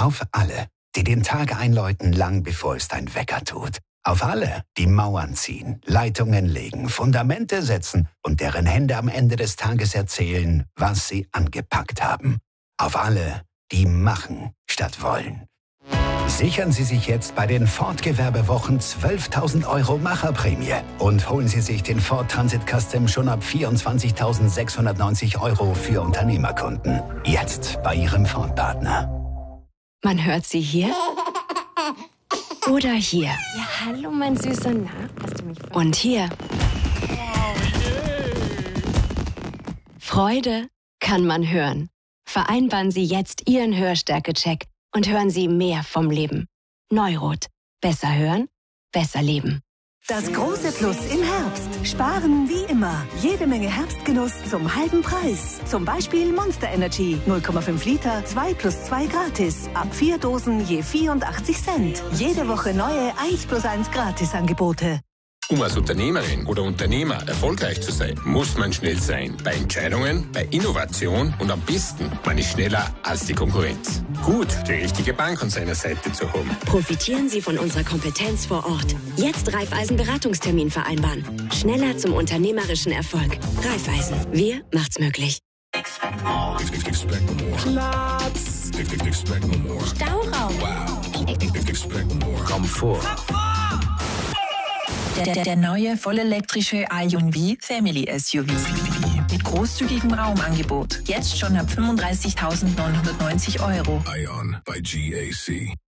Auf alle, die den Tag einläuten, lang bevor es dein Wecker tut. Auf alle, die Mauern ziehen, Leitungen legen, Fundamente setzen und deren Hände am Ende des Tages erzählen, was sie angepackt haben. Auf alle, die machen statt wollen. Sichern Sie sich jetzt bei den Ford-Gewerbewochen 12.000 € Macherprämie und holen Sie sich den Ford Transit Custom schon ab 24.690 € für Unternehmerkunden. Jetzt bei Ihrem Ford-Partner. Man hört sie hier oder hier. Ja, hallo, mein Süßer. Na, hast du mich und hier. Freude kann man hören. Vereinbaren Sie jetzt Ihren Hörstärke-Check und hören Sie mehr vom Leben. Neurot. Besser hören, besser leben. Das große Plus im Herbst. Sparen wie immer. Jede Menge Herbstgenuss zum halben Preis. Zum Beispiel Monster Energy. 0,5 Liter, 2 + 2 gratis. Ab 4 Dosen je 84 Cent. Jede Woche neue 1+1 Gratisangebote. Um als Unternehmerin oder Unternehmer erfolgreich zu sein, muss man schnell sein. Bei Entscheidungen, bei Innovation und am besten, man ist schneller als die Konkurrenz. Gut, die richtige Bank an seiner Seite zu haben. Profitieren Sie von unserer Kompetenz vor Ort. Jetzt Raiffeisen-Beratungstermin vereinbaren. Schneller zum unternehmerischen Erfolg. Raiffeisen. Wir macht's möglich. Platz. Stauraum. Komfort. Der neue vollelektrische ION-V Family SUV. Mit großzügigem Raumangebot. Jetzt schon ab 35.990 €. ION by GAC.